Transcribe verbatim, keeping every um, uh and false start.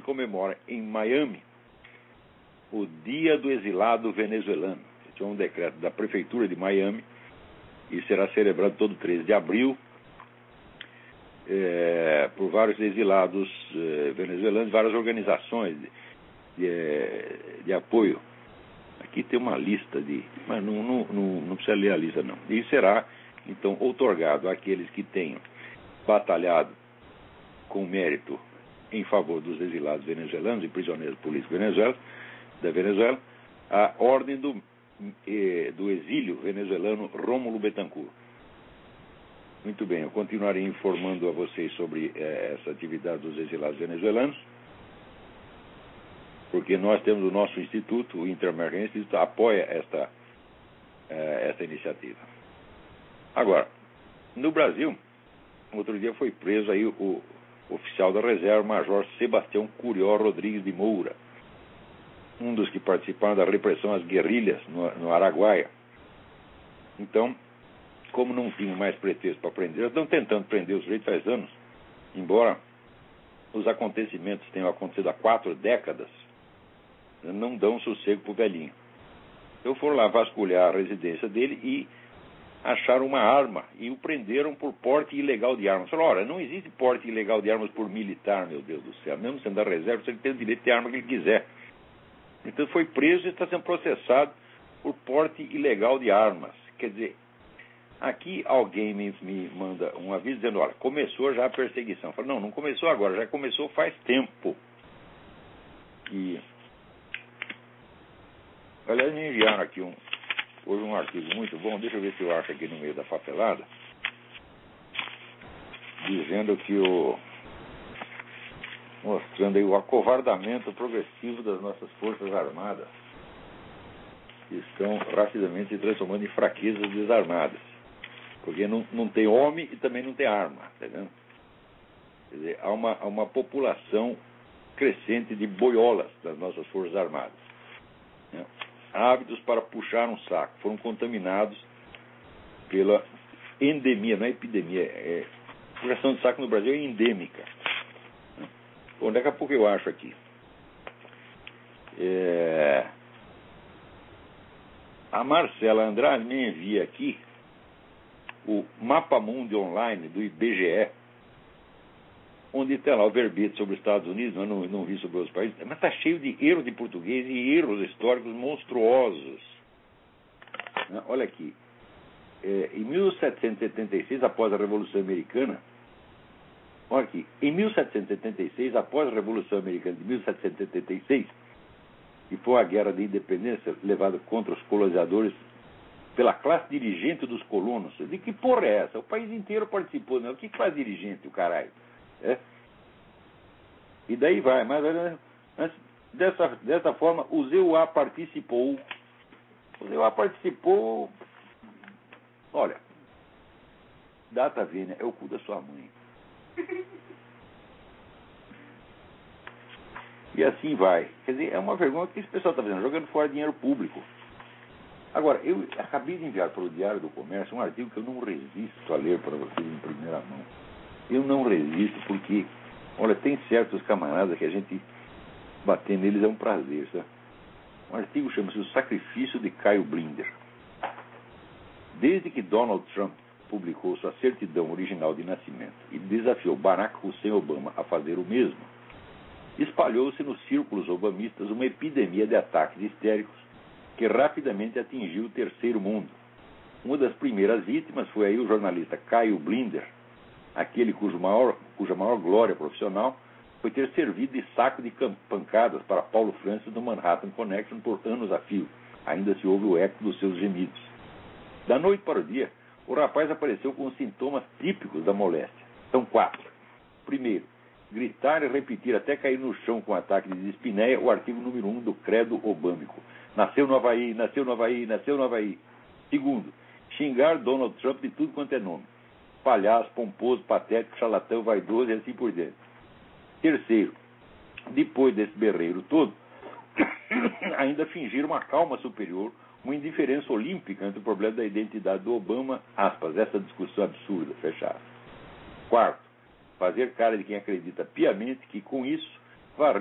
comemora em Miami o Dia do Exilado Venezuelano. Esse é um decreto da Prefeitura de Miami e será celebrado todo treze de abril é, por vários exilados é, venezuelanos, várias organizações de, de, de apoio. Aqui tem uma lista de... mas não, não, não, não precisa ler a lista, não. E será, então, outorgado àqueles que tenham batalhado com mérito em favor dos exilados venezuelanos e prisioneiros políticos Venezuela, da Venezuela, a Ordem do, eh, do Exílio Venezuelano Rômulo Betancourt. Muito bem, eu continuarei informando a vocês sobre eh, essa atividade dos exilados venezuelanos, porque nós temos o nosso instituto, o Inter-American Institute, apoia esta, eh, esta iniciativa. Agora, no Brasil, outro dia foi preso aí o oficial da reserva, Major Sebastião Curió Rodrigues de Moura, um dos que participaram da repressão às guerrilhas no, no Araguaia. Então, como não tinham mais pretexto para prender, estão tentando prender os sujeitos faz anos, embora os acontecimentos tenham acontecido há quatro décadas, não dão sossego para o velhinho. Eu fui lá vasculhar a residência dele e acharam uma arma e o prenderam por porte ilegal de armas. Falaram, olha, não existe porte ilegal de armas por militar, meu Deus do céu. Mesmo sendo da reserva, ele tem o direito de ter a arma que ele quiser. Então foi preso e está sendo processado por porte ilegal de armas. Quer dizer, aqui alguém me, me manda um aviso dizendo, olha, começou já a perseguição. Eu falo, não, não começou agora, já começou faz tempo. E, aliás, me enviaram aqui um, hoje um artigo muito bom, deixa eu ver se eu acho aqui no meio da papelada, dizendo que o... mostrando aí o acovardamento progressivo das nossas forças armadas, que estão rapidamente se transformando em fraquezas desarmadas, porque não, não tem homem e também não tem arma, tá vendo? Quer dizer, há uma, há uma população crescente de boiolas das nossas forças armadas, né? Ávidos para puxar um saco, foram contaminados pela endemia, não é epidemia, é puxação de saco no Brasil é endêmica. Bom, daqui a pouco eu acho aqui. É... A Marcela Andrade me envia aqui o Mapa Mundi Online do I B G E, onde tem lá o verbete sobre os Estados Unidos, eu não, não vi sobre outros países, mas está cheio de erros de português e erros históricos monstruosos. Olha aqui. É, em mil setecentos e setenta e seis, após a Revolução Americana, olha aqui, em mil setecentos e setenta e seis, após a Revolução Americana de mil setecentos e setenta e seis, que foi a Guerra de Independência levada contra os colonizadores pela classe dirigente dos colonos. De que porra é essa? O país inteiro participou, né? O que classe dirigente, o caralho? É? E daí vai, mas antes, dessa, dessa forma, o Z U A participou. O Z U A participou. Olha, data vênia é o cu da sua mãe. E assim vai. Quer dizer, é uma vergonha que esse pessoal está fazendo, jogando fora dinheiro público. Agora, eu acabei de enviar para o Diário do Comércio um artigo que eu não resisto a ler para vocês em primeira mão. Eu não resisto porque, olha, tem certos camaradas que a gente bater neles é um prazer, sabe? Um artigo chama-se O Sacrifício de Caio Blinder. Desde que Donald Trump publicou sua certidão original de nascimento e desafiou Barack Hussein Obama a fazer o mesmo, espalhou-se nos círculos obamistas uma epidemia de ataques histéricos que rapidamente atingiu o terceiro mundo. Uma das primeiras vítimas foi aí o jornalista Caio Blinder, aquele cujo maior, cuja maior glória profissional foi ter servido de saco de pancadas para Paulo Francis no Manhattan Connection por anos a fio. Ainda se ouve o eco dos seus gemidos. Da noite para o dia, o rapaz apareceu com os sintomas típicos da moléstia. São quatro. Primeiro, gritar e repetir até cair no chão com ataque de dispneia o artigo número um do credo obâmico. Nasceu no Havaí, nasceu no Havaí, nasceu no Havaí. Segundo, xingar Donald Trump de tudo quanto é nome. Palhaço, pomposo, patético, charlatão, vaidoso e assim por diante. Terceiro, depois desse berreiro todo, ainda fingir uma calma superior, uma indiferença olímpica entre o problema da identidade do Obama, aspas, essa discussão absurda, fecha aspas. Quarto, fazer cara de quem acredita piamente que com isso varrer